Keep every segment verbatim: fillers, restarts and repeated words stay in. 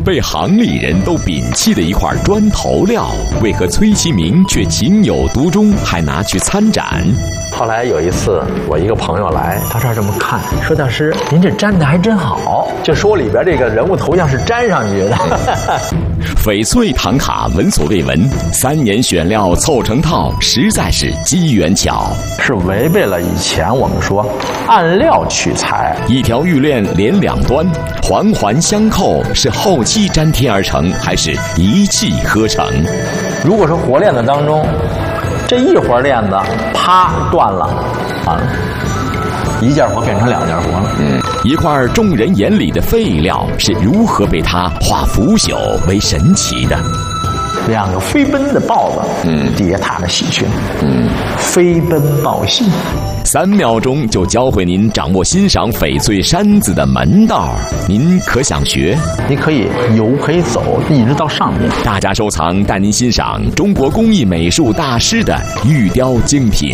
被行里人都摒弃的一块砖头料，为何崔其明却情有独钟，还拿去参展？ 后来有一次，我一个朋友来，他这儿这么看，说大师，您这粘的还真好，就说里边这个人物头像是粘上去的。 翡翠唐卡闻所未闻，三年选料凑成套，实在是机缘巧， 是违背了以前我们说按料取材。 一条玉链连两端，环环相扣，是后期粘贴而成，还是一气呵成？ 如果说活链子当中，这一环链子啪断了，完了，一件活变成两件活了。 嗯，一块众人眼里的废料是如何被他化腐朽为神奇的？ 两个飞奔的豹子，嗯，底下踏着喜鹊，嗯，飞奔报信。 三秒钟就教会您掌握欣赏翡翠山子的门道，您可想学？ 你可以游，可以走，一直到上面。 大家收藏，带您欣赏中国工艺美术大师的玉雕精品。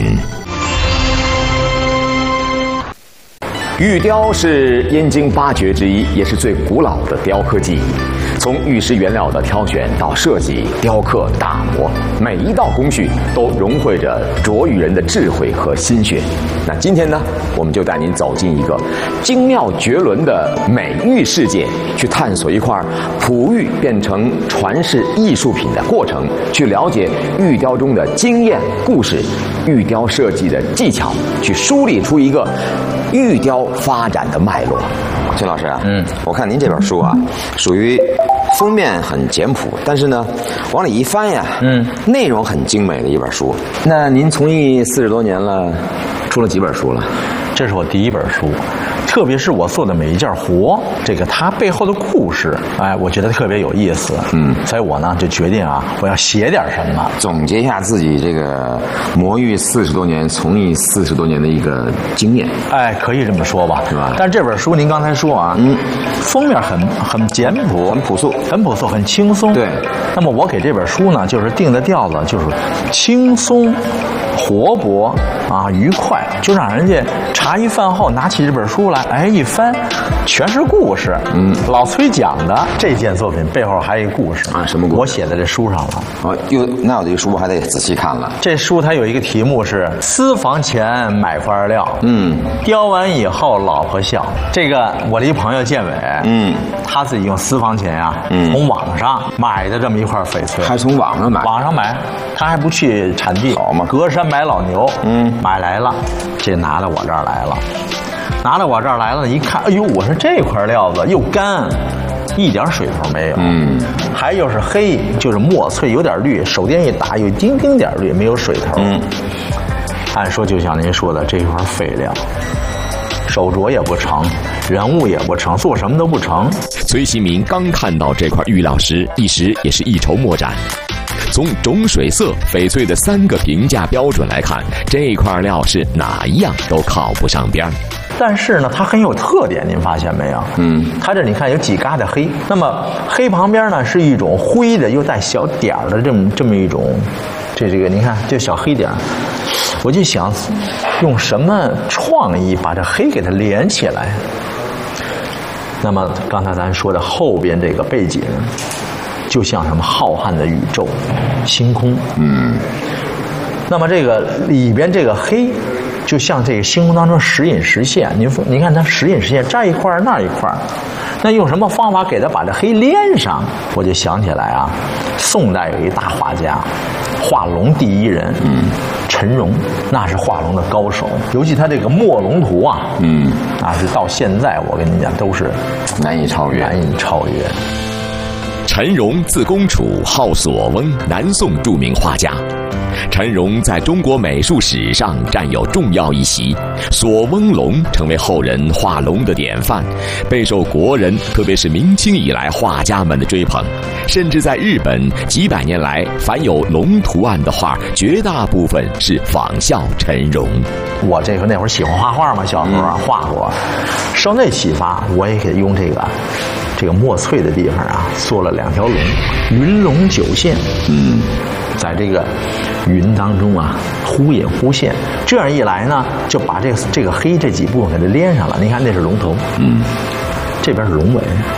玉雕是燕京八绝之一，也是最古老的雕刻技艺。从玉石原料的挑选到设计、雕刻、打磨，每一道工序都融汇着琢玉人的智慧和心血。那今天呢，我们就带您走进一个精妙绝伦的美玉世界，去探索一块璞玉变成传世艺术品的过程，去了解玉雕中的经验、故事、玉雕设计的技巧，去梳理出一个玉雕发展的脉络。 崔老师啊，嗯，我看您这本书啊，属于封面很简朴，但是呢，往里一翻呀，嗯，内容很精美的一本书。那您从艺四十多年了，出了几本书了？ 这是我第一本书，特别是我做的每一件活，这个它背后的故事，哎，我觉得特别有意思。嗯，所以我呢就决定啊，我要写点什么， 总结一下自己这个磨玉四十多年、从艺四十多年的一个经验。 哎，可以这么说吧，是吧？但是这本书您刚才说啊，嗯，封面很很简朴， 很朴素， 很朴素，很轻松。 对。 那么我给这本书呢，就是定的调子就是轻松、活泼啊，愉快，就让人家茶余饭后拿起这本书来，哎，一翻，全是故事。嗯，老崔讲的这件作品背后还有一个故事啊，什么故事？ 我写在这书上了。 哦，又那我这个书还得仔细看了。 这书它有一个题目是“私房钱买块料”，嗯，雕完以后老婆笑。这个我的一朋友建伟，嗯，他自己用私房钱呀、啊，嗯，从网上买的这么一块翡翠， 还从网上买， 网上买，他还不去产地， 好嘛， 隔山买老牛，嗯，买来了，这拿到我这儿来了。拿到我这儿来了，一看，哎呦，我说这块料子又干，一点水头没有，嗯，还又是黑，就是墨翠，有点绿，手电一打有一丁丁点绿，没有水头。嗯，按说就像您说的，这块废料，手镯也不成，人物也不成，做什么都不成。 崔其明刚看到这块玉料时，一时也是一筹莫展。从种水色翡翠的三个评价标准来看，这块料是哪一样都靠不上边儿。 但是呢，它很有特点，您发现没有？嗯，它这你看有几疙瘩黑，那么黑旁边呢是一种灰的又带小点儿的这么这么一种，这这个您看这小黑点，我就想用什么创意把这黑给它连起来。那么刚才咱说的后边这个背景，就像什么浩瀚的宇宙、星空。嗯，那么这个里边这个黑，就像这个星空当中时隐时现。您您看它时隐时现，这一块那一块，那用什么方法给它把这黑连上？我就想起来啊，宋代有一大画家，画龙第一人，嗯，陈荣，那是画龙的高手。尤其他这个墨龙图啊，嗯，那是到现在我跟你讲都是难以超越， 难以超越。 陈荣字公楚，号所翁，南宋著名画家。陈荣在中国美术史上占有重要一席，所翁龙成为后人画龙的典范，备受国人特别是明清以来画家们的追捧。甚至在日本几百年来，凡有龙图案的画，绝大部分是仿效陈荣。 我这个那会儿喜欢画画嘛，小时候啊画过，受那启发，我也给用这个这个墨翠的地方啊，做了两条龙，云龙九线。嗯，在这个云当中啊，忽隐忽现。这样一来呢，就把这个这个黑这几部分给它连上了。你看，那是龙头，嗯，这边是龙尾，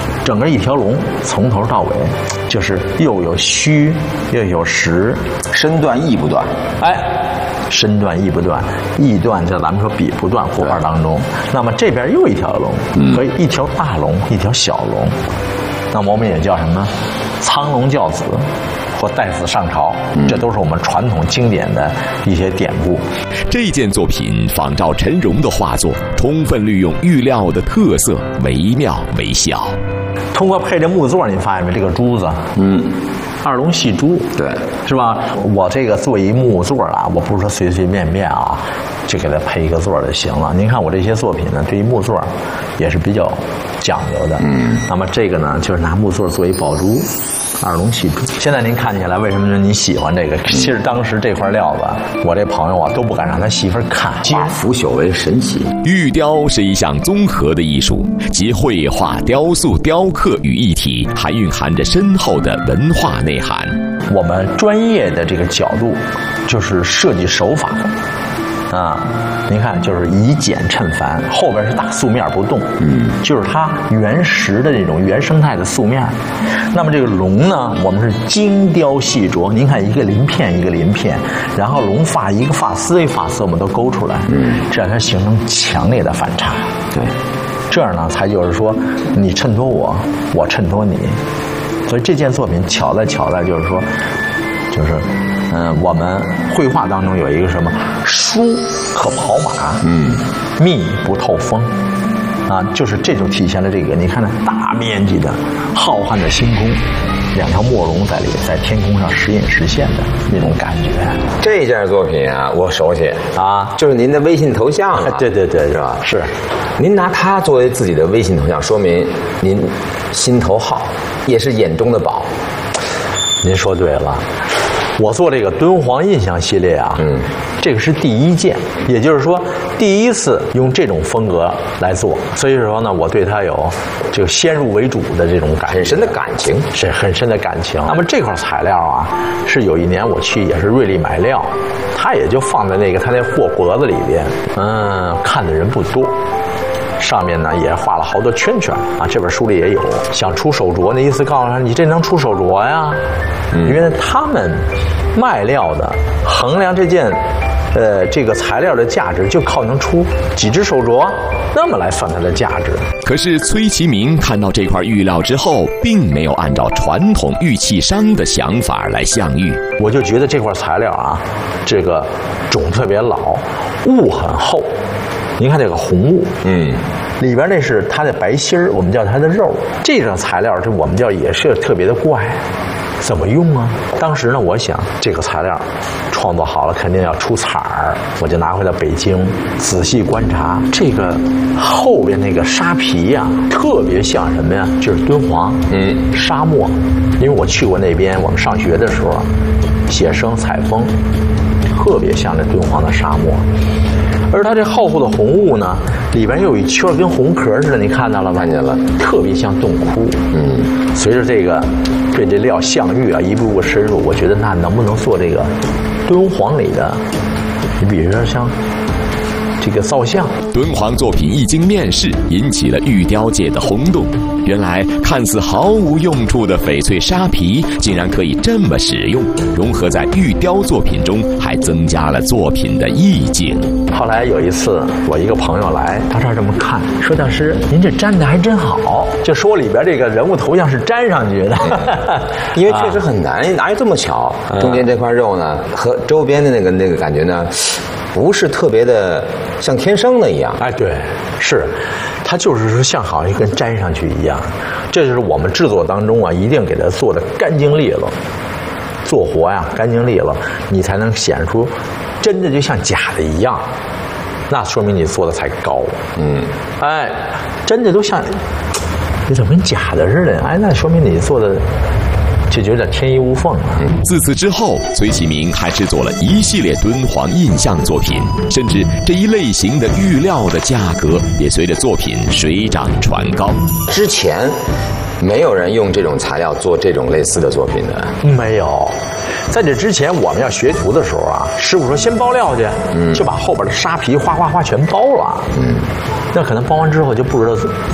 整个一条龙从头到尾，就是又有虚又有实， 身断义不断。 哎，身断义不断，义断就咱们说笔不断，绘画当中。那么这边又一条龙，和一条大龙，一条小龙。那么我们也叫什么？苍龙教子。或代子上朝，这都是我们传统经典的一些典故。 这件作品仿照陈荣的画作，充分利用玉料的特色，惟妙惟肖。 通过配这木座，你发现没？这个珠子，嗯，二龙戏珠， 对， 是吧？我这个做一木座啊，我不是说随随便便啊，就给它配一个座就行了。您看我这些作品呢，对于木座也是比较讲究的。嗯，那么这个呢，就是拿木座做一宝珠。二龙戏珠，现在您看起来为什么你喜欢这个？其实当时这块料子，我这朋友啊都不敢让他媳妇看， 化腐朽为神奇。 玉雕是一项综合的艺术，集绘画、雕塑、雕刻于一体，还蕴含着深厚的文化内涵。 我们专业的这个角度，就是设计手法。啊，您看，就是以简衬繁，后边是大素面不动，嗯，就是它原石的这种原生态的素面。那么这个龙呢，我们是精雕细琢，您看一个鳞片一个鳞片，然后龙发一个发丝一个发丝，我们都勾出来，嗯，这样它形成强烈的反差， 对， 这样呢才就是说你衬托我，我衬托你，所以这件作品巧在巧在就是说，就是。嗯，我们绘画当中有一个什么疏可跑马，嗯，密不透风，啊，就是这就体现了这个。你看那大面积的浩瀚的星空，两条墨龙在里在天空上时隐时现的那种感觉。 这件作品啊，我熟悉啊，就是您的微信头像啊， 对对对， 是吧？ 是， 您拿它作为自己的微信头像，说明您心头好，也是眼中的宝。 您说对了。我做这个敦煌印象系列啊，嗯，这个是第一件，也就是说第一次用这种风格来做，所以说呢，我对它有就先入为主的这种感很深的感情， 是很深的感情。那么这块材料啊，是有一年我去也是瑞丽买料，它也就放在那个它那货脖子里边，嗯，看的人不多。上面呢也画了好多圈圈啊，这本书里也有。想出手镯，那意思告诉他你这能出手镯呀？嗯，因为他们卖料的衡量这件，呃，这个材料的价值就靠能出几只手镯，那么来算它的价值。 可是崔其明看到这块玉料之后，并没有按照传统玉器商的想法来相玉。 我就觉得这块材料啊，这个种特别老，物很厚。您看这个红物，嗯，里边那是它的白心儿，我们叫它的肉。这种材料，这我们叫也是特别的怪，怎么用啊？当时呢，我想这个材料创作好了，肯定要出彩儿，我就拿回到北京仔细观察，这个后边那个沙皮呀、啊，特别像什么呀？就是敦煌，嗯，沙漠。因为我去过那边，我们上学的时候写生采风，特别像这敦煌的沙漠。而它这厚厚的红雾呢，里边又有一圈跟红壳似的，你看到了吗？ 看见了， 特别像洞窟。嗯，随着这个对这料相遇啊，一步步深入，我觉得那能不能做这个敦煌里的？你比如说像这个造像， 敦煌作品一经面世，引起了玉雕界的轰动。原来看似毫无用处的翡翠沙皮，竟然可以这么使用，融合在玉雕作品中，还增加了作品的意境。 后来有一次，我一个朋友来到这儿这么看，说大师，您这粘的还真好，就说里边这个人物头像是粘上去的， 因为确实很难，哪有这么巧？中间这块肉呢，和周边的那个那个感觉呢，不是特别的像天生的一样。 哎，对，是，它就是说像好像跟粘上去一样。这就是我们制作当中啊，一定给它做的干净利落，做活呀干净利落，你才能显示出真的就像假的一样，那说明你做的才高。嗯，哎，真的都像，你怎么跟假的似的？哎，那说明你做的就有点天衣无缝了。 自此之后，崔其明还制作了一系列敦煌印象作品，甚至这一类型的玉料的价格也随着作品水涨船高。 之前没有人用这种材料做这种类似的作品的， 没有。在这之前，我们要学徒的时候啊，师傅说先包料去，嗯，就把后边的沙皮哗哗哗全包了，嗯，那可能包完之后就不知道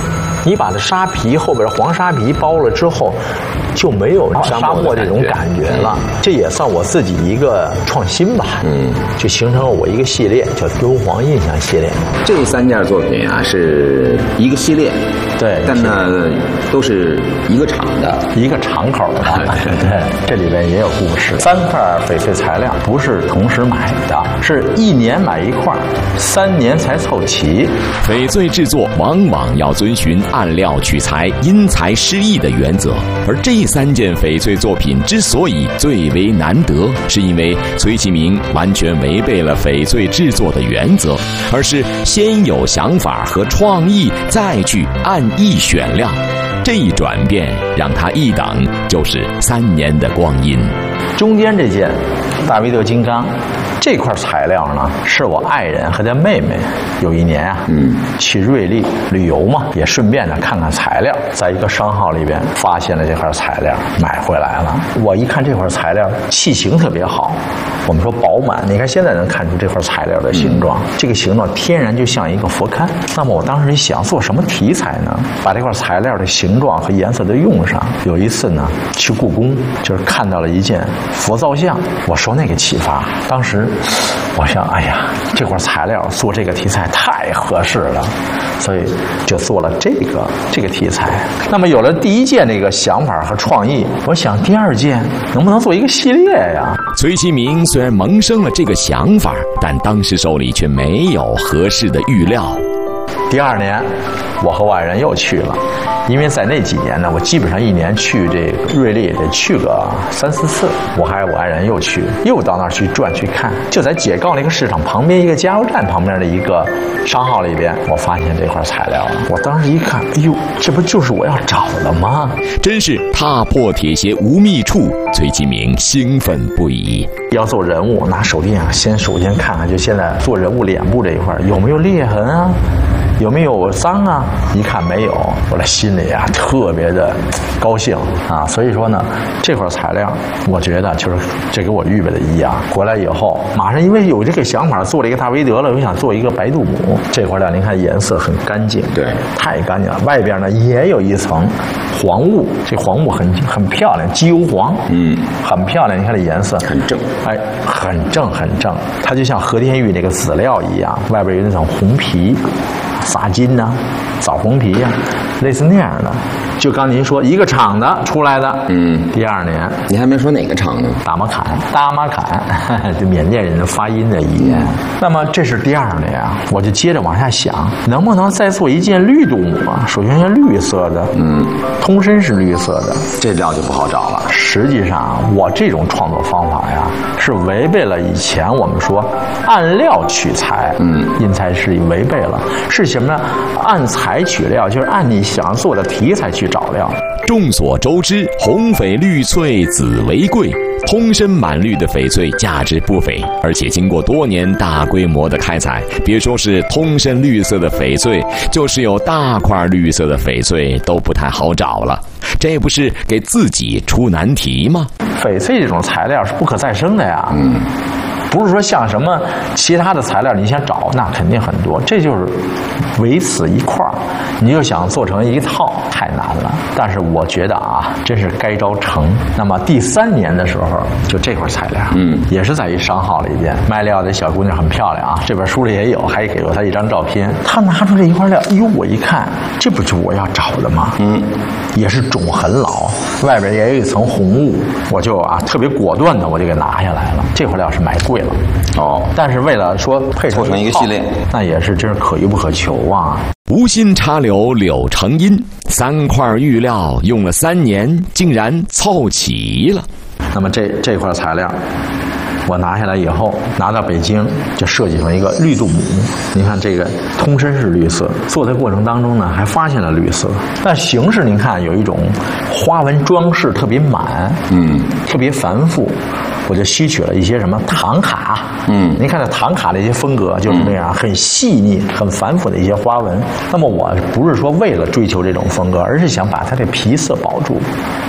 你把这沙皮后边黄沙皮剥了之后，就没有沙漠这种感觉了。这也算我自己一个创新吧。嗯，就形成了我一个系列，叫敦煌印象系列。 这三件作品啊是一个系列， 对， 但呢都是一个厂的， 一个厂口的。对，这里边也有故事。三块翡翠材料不是同时买的，是一年买一块，三年才凑齐。 翡翠制作往往要遵循按料取材、因材施艺的原则，而这三件翡翠作品之所以最为难得，是因为崔其明完全违背了翡翠制作的原则，而是先有想法和创意，再去按意选料。这一转变让他一等就是三年的光阴。 中间这件大维德金刚，这块材料呢，是我爱人和他妹妹有一年啊，嗯，去瑞丽旅游嘛，也顺便的看看材料，在一个商号里边发现了这块材料，买回来了。我一看这块材料器型特别好，我们说饱满，你看现在能看出这块材料的形状，嗯、这个形状天然就像一个佛龛。那么我当时一想，做什么题材呢？把这块材料的形状和颜色都用上。有一次呢，去故宫，就是看到了一件佛造像，我受那个启发，当时我想，哎呀，这块材料做这个题材太合适了，所以就做了这个这个题材。那么有了第一件这个想法和创意，我想第二件能不能做一个系列呀？ 崔其明虽然萌生了这个想法，但当时手里却没有合适的预料。 第二年，我和我爱人又去了。因为在那几年呢，我基本上一年去这个瑞丽得去个三四次。我还有我爱人又去，又到那儿去转去看。就在解告那个市场旁边一个加油站旁边的一个商号里边，我发现这块材料了。我当时一看，哎呦，这不就是我要找的吗？ 真是踏破铁鞋无觅处，崔其明兴奋不已。 要做人物，拿手电先首先看看，就现在做人物脸部这一块有没有裂痕啊？有没有脏啊？一看没有，我的心里啊特别的高兴啊。所以说呢，这块材料我觉得就是这给我预备的一样。回来以后，马上因为有这个想法，做了一个大维德了，我想做一个白度母。这块料您看颜色很干净， 对， 太干净了。外边呢也有一层黄雾，这黄雾很很漂亮，机油黄，嗯，很漂亮。你看这颜色很正， 哎，很正很正。它就像和田玉那个籽料一样，外边有那层红皮。撒金呐、啊，枣红皮呀、啊，类似那样的。就刚您说一个厂的出来的，嗯，第二年， 你还没说哪个厂呢？ 达玛坎，达玛坎，这缅甸人的发音的语言。那么这是第二年啊，我就接着往下想，能不能再做一件绿度母啊？首先是绿色的，嗯，通身是绿色的， 这料就不好找了。 实际上，我这种创作方法呀，是违背了以前我们说按料取材，嗯，因材施艺，违背了。是什么呢？按材取料，就是按你想做的题材去找料。 众所周知，红翡绿翠紫为贵，通身满绿的翡翠价值不菲，而且经过多年大规模的开采，别说是通身绿色的翡翠，就是有大块绿色的翡翠都不太好找了。这不是给自己出难题吗？ 翡翠这种材料是不可再生的呀。嗯。不是说像什么其他的材料你想找，那肯定很多，这就是唯此一块儿，你就想做成一套太难了。但是我觉得啊，真是该招成。那么第三年的时候，就这块材料，嗯，也是在一商号里边卖料的小姑娘很漂亮啊，这本书里也有，还给了她一张照片。她拿出这一块料，哎呦，我一看，这不就我要找的吗？嗯，也是种很老，外边也有一层红雾，我就啊特别果断的我就给拿下来了。这块料是买贵了。哦，但是为了说配做成一个系列， 那也是真是可遇不可求啊。 无心插柳柳成荫，三块玉料用了三年，竟然凑齐了。 那么这这块材料，我拿下来以后，拿到北京就设计成一个绿度母。您看这个通身是绿色，做的过程当中呢，还发现了绿色。但形式您看有一种花纹装饰特别满，嗯，特别繁复。我就吸取了一些什么唐卡，嗯，您看这唐卡的一些风格就是那样，很细腻、很繁复的一些花纹。那么我不是说为了追求这种风格，而是想把它的皮色保住。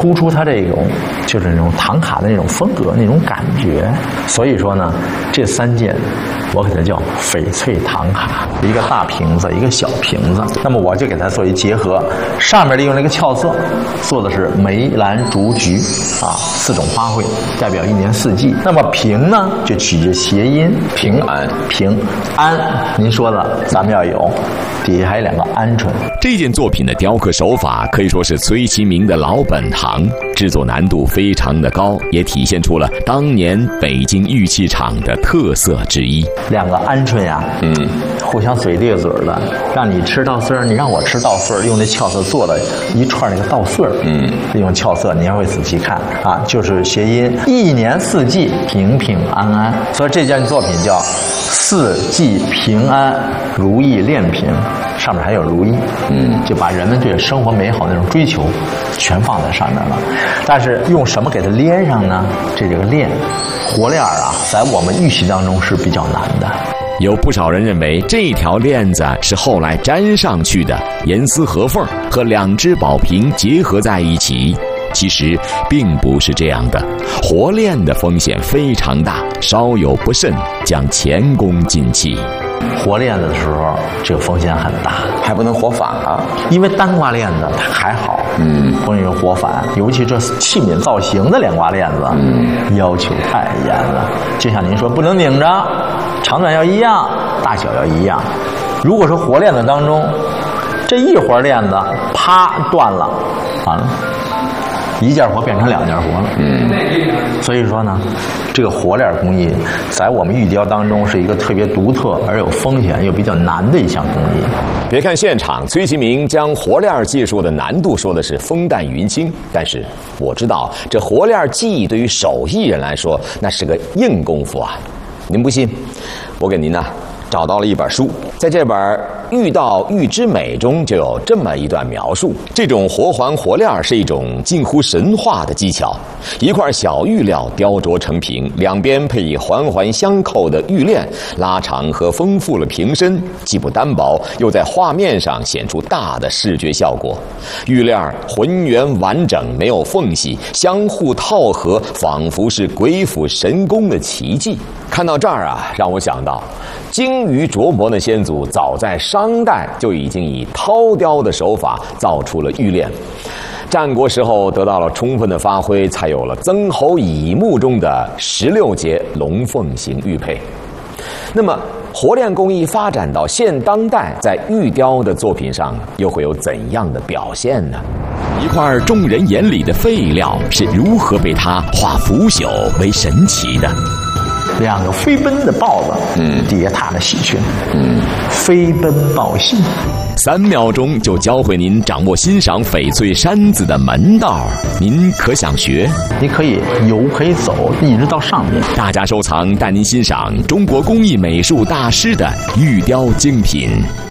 突出它这种就是那种唐卡的那种风格那种感觉。所以说呢，这三件我给它叫翡翠唐卡，一个大瓶子，一个小瓶子。那么我就给它做一结合，上面利用了一个俏色，做的是梅兰竹菊啊四种花卉，代表一年四季。那么平呢，就取着谐音平安平安，您说的咱们要有，底下还有两个鹌鹑。 这件作品的雕刻手法可以说是崔其明的老本行，制作难度非常的高，也体现出了当年北京玉器厂的特色之一。 两个鹌鹑呀，嗯，互相嘴对嘴的，让你吃稻穗儿，你让我吃稻穗儿，用那俏色做了一串那个稻穗儿，嗯，用俏色，你还会仔细看啊，就是谐音，一年四季平平安安，所以这件作品叫四季平安如意炼瓶，上面还有如意，嗯，就把人们对生活美好那种追求全放在上面了。但是用什么给它连上呢？这这个链活链啊，在我们玉器当中是比较难的。 有不少人认为这条链子是后来粘上去的，严丝合缝和两只宝瓶结合在一起。其实并不是这样的，活链的风险非常大，稍有不慎将前功尽弃。 活链子的时候，这个风险很大， 还不能活反啊。 因为单挂链子它还好，嗯，不容易活反。尤其这器皿造型的两挂链子，嗯，要求太严了。就像您说，不能拧着，长短要一样，大小要一样。如果说活链子当中，这一环链子啪断了，完了。一件活变成两件活了，嗯，所以说呢，这个活链工艺在我们玉雕当中是一个特别独特而有风险又比较难的一项工艺。 别看现场崔其明将活链技术的难度说的是风淡云轻，但是我知道这活链技艺对于手艺人来说那是个硬功夫啊。您不信，我给您呢找到了一本书，在这本《玉道玉之美》中就有这么一段描述：这种活环活链是一种近乎神话的技巧，一块小玉料雕琢成瓶，两边配以环环相扣的玉链，拉长和丰富了瓶身，既不单薄，又在画面上显出大的视觉效果。玉链浑圆完整，没有缝隙，相互套合，仿佛是鬼斧神工的奇迹。看到这儿啊，让我想到精于琢磨的先祖早在商代就已经以陶雕的手法造出了玉链，战国时候得到了充分的发挥，才有了曾侯乙墓中的十六节龙凤形玉佩。那么活链工艺发展到现当代，在玉雕的作品上又会有怎样的表现呢？一块众人眼里的废料是如何被他化腐朽为神奇的？ 两个飞奔的豹子，嗯，底下踏着喜鹊，嗯，飞奔报信， 三秒钟就教会您掌握欣赏翡翠山子的门道。您可想学？ 你可以游，可以走，一直到上面。 大家收藏，带您欣赏中国工艺美术大师的玉雕精品。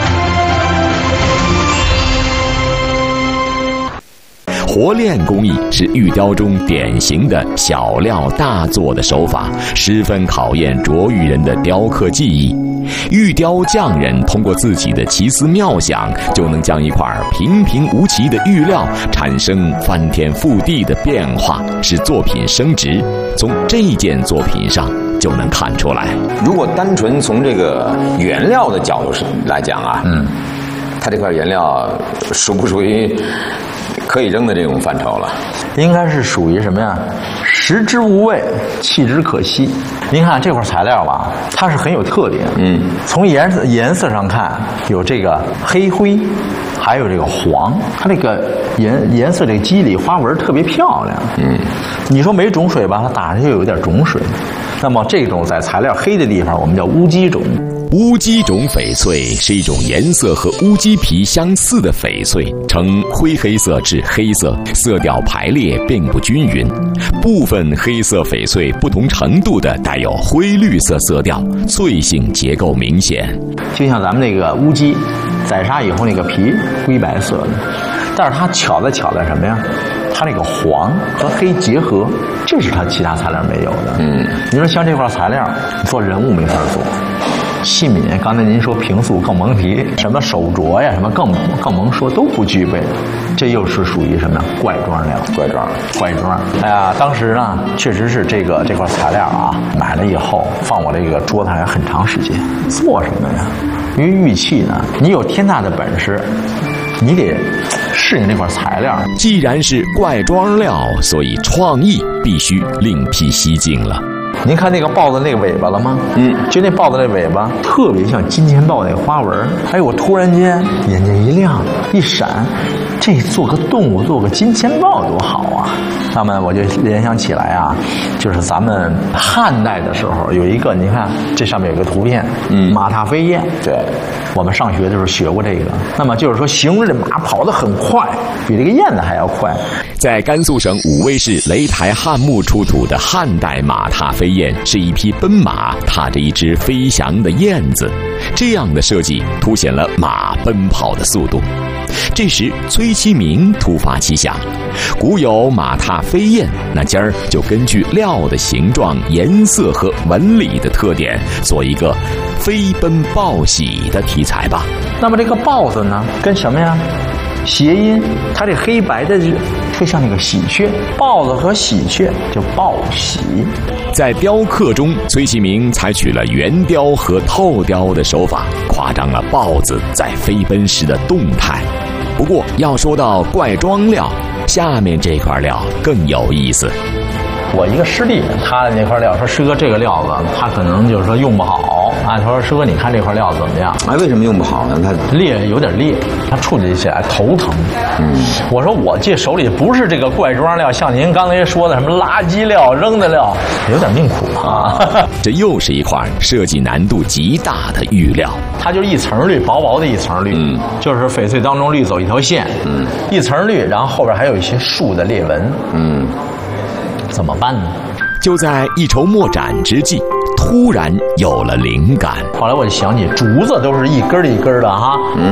活链工艺是玉雕中典型的小料大做的手法，十分考验琢玉人的雕刻技艺。玉雕匠人通过自己的奇思妙想，就能将一块平平无奇的玉料产生翻天覆地的变化，使作品升值。从这件作品上就能看出来。 如果单纯从这个原料的角度来讲啊，嗯，它这块原料属不属于可以扔的这种范畴了？ 应该是属于什么呀？食之无味，弃之可惜。您看这块材料吧，它是很有特点。嗯，从颜色颜色上看，有这个黑灰，还有这个黄，它这个颜颜色这个肌理花纹特别漂亮。嗯，你说没种水吧，它打上去有点种水。那么这种在材料黑的地方，我们叫乌鸡种。 乌鸡种翡翠是一种颜色和乌鸡皮相似的翡翠，呈灰黑色至黑色，色调排列并不均匀。部分黑色翡翠不同程度的带有灰绿色色调，翠性结构明显。 就像咱们那个乌鸡宰杀以后那个皮灰白色的，但是它巧在巧在什么呀？它那个黄和黑结合，这是它其他材料没有的。嗯，你说像这块材料，做人物没法做。 器皿，刚才您说平素更甭提，什么手镯呀，什么更更甭说，都不具备。这又是属于什么怪装料？ 怪装， 怪装。哎呀，当时呢，确实是这个这块材料啊，买了以后放我这个桌子上很长时间。做什么呀？因为玉器呢，你有天大的本事，你得适应这块材料。 既然是怪装料，所以创意必须另辟蹊径了。 您看那个豹子那个尾巴了吗？嗯，就那豹子那尾巴特别像金钱豹那个花纹。哎，我突然间眼睛一亮，一闪，这做个动物，做个金钱豹多好啊！那么我就联想起来啊，就是咱们汉代的时候有一个，你看这上面有个图片，嗯，马踏飞燕。对，我们上学的时候学过这个。那么就是说，形容这马跑得很快，比这个燕子还要快。 在甘肃省武威市雷台汉墓出土的汉代马踏飞燕，是一匹奔马踏着一只飞翔的燕子，这样的设计凸显了马奔跑的速度。这时，崔其明突发奇想，古有马踏飞燕，那今儿就根据料的形状、颜色和纹理的特点，做一个飞奔报喜的题材吧。 那么这个豹子呢，跟什么呀？谐音，它这黑白的就像那个喜鹊，豹子和喜鹊就报喜。 在雕刻中，崔其明采取了圆雕和透雕的手法，夸张了豹子在飞奔时的动态。不过，要说到怪装料，下面这块料更有意思。 我一个师弟，他的那块料说：“师哥，这个料子他可能就是说用不好啊。”他说：“师哥，你看这块料子怎么样？” 哎，为什么用不好呢？它裂，有点裂，他处理起来头疼。嗯，我说我这手里不是这个怪装料，像您刚才说的什么垃圾料、扔的料，有点命苦啊。 这又是一块设计难度极大的玉料， 它就是一层绿，薄薄的一层绿，嗯，就是翡翠当中绿走一条线，嗯，一层绿，然后后边还有一些树的裂纹，嗯。怎么办呢？ 就在一筹莫展之际，突然有了灵感。 后来我就想起，竹子都是一根一根的哈，嗯，